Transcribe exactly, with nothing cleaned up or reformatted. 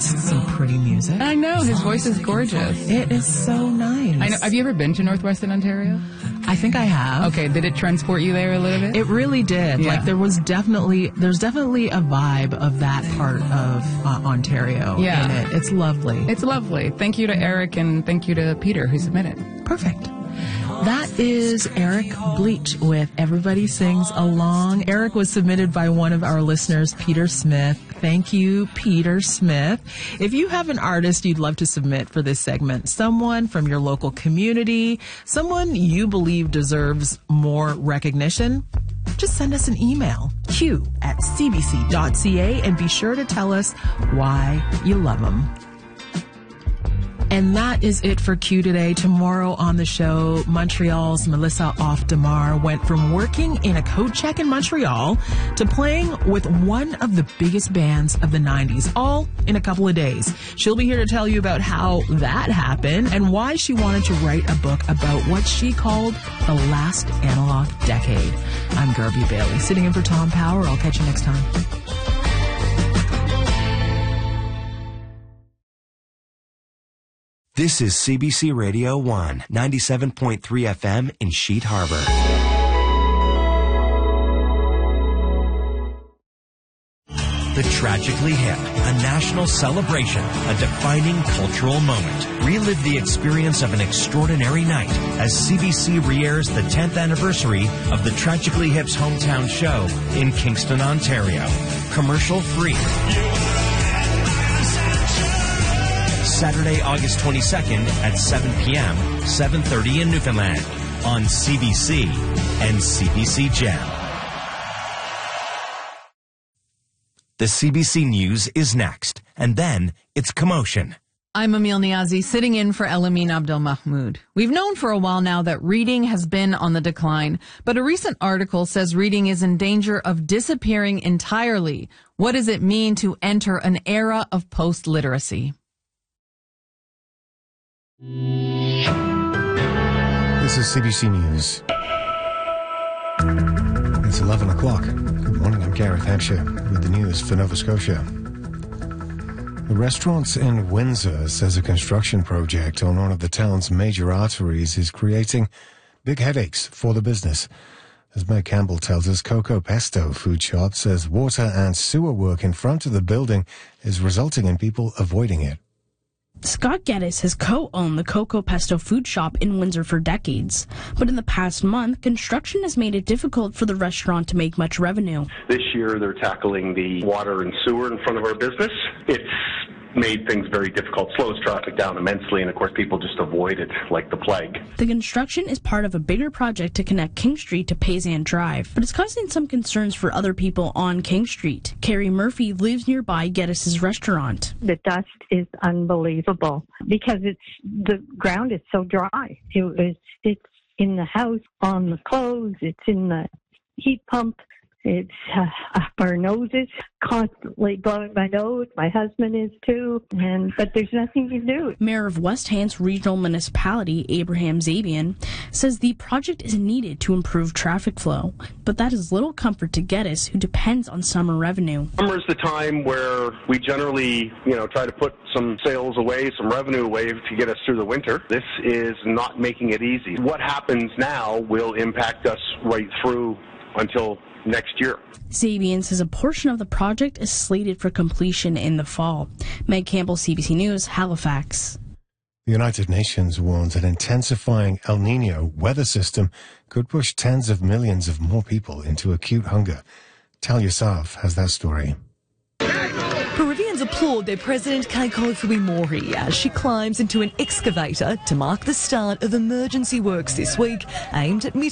some pretty music. I know, his voice is gorgeous. It is so nice. I know. Have you ever been to Northwestern Ontario? I think I have. Okay, did it transport you there a little bit? It really did. Yeah. Like there was definitely, there's definitely a vibe of that part of uh, Ontario Yeah. in it. It's lovely. It's lovely. Thank you to Eric and thank you to Peter who submitted. Perfect. That is Eric Bleach with Everybody Sings Along. Eric was submitted by one of our listeners, Peter Smith. Thank you, Peter Smith. If you have an artist you'd love to submit for this segment, someone from your local community, someone you believe deserves more recognition, just send us an email, q at c b c dot c a, and be sure to tell us why you love them. And that is it for Q today. Tomorrow on the show, Montreal's Melissa Off-Demar went from working in a coat check in Montreal to playing with one of the biggest bands of the nineties, all in a couple of days. She'll be here to tell you about how that happened and why she wanted to write a book about what she called the last analog decade. I'm Garby Bailey, sitting in for Tom Power. I'll catch you next time. This is C B C Radio one, ninety-seven point three F M in Sheet Harbor. The Tragically Hip, a national celebration, a defining cultural moment. Relive the experience of an extraordinary night as C B C re-airs the tenth anniversary of the Tragically Hip's hometown show in Kingston, Ontario. Commercial free. Saturday, August twenty-second at seven p.m., seven thirty in Newfoundland on C B C and C B C Gem. The C B C News is next, and then it's Commotion. I'm Emil Niazi, sitting in for Elamin Abdel-Mahmoud. We've known for a while now that reading has been on the decline, but a recent article says reading is in danger of disappearing entirely. What does it mean to enter an era of post-literacy? This is C B C News. It's eleven o'clock. Good morning, I'm Gareth Hampshire with the news for Nova Scotia. The restaurants in Windsor says a construction project on one of the town's major arteries is creating big headaches for the business. As Meg Campbell tells us, Coco Pesto Food Shop says water and sewer work in front of the building is resulting in people avoiding it. Scott Geddes has co-owned the Coco Pesto food shop in Windsor for decades. But in the past month, construction has made it difficult for the restaurant to make much revenue. This year, they're tackling the water and sewer in front of our business. It's made things very difficult, slows traffic down immensely, and of course people just avoid it like the plague. The construction is part of a bigger project to connect King Street to Paysan Drive, but it's causing some concerns for other people on King Street. Carrie Murphy lives nearby Geddes' restaurant. The dust is unbelievable because it's the ground is so dry. It was it's in the house, on the clothes, it's in the heat pump. It's uh, up our noses, constantly blowing my nose. My husband is too, and but there's nothing to do. Mayor of West Hants Regional Municipality, Abraham Zabian, says the project is needed to improve traffic flow, but that is little comfort to Geddes, who depends on summer revenue. Summer is the time where we generally, you know, try to put some sales away, some revenue away to get us through the winter. This is not making it easy. What happens now will impact us right through until next year. Zabian says a portion of the project is slated for completion in the fall. Meg Campbell, C B C News, Halifax. The United Nations warns an intensifying El Nino weather system could push tens of millions of more people into acute hunger. Talia Sav has that story. Peruvians applaud their president Keiko Fujimori as she climbs into an excavator to mark the start of emergency works this week aimed at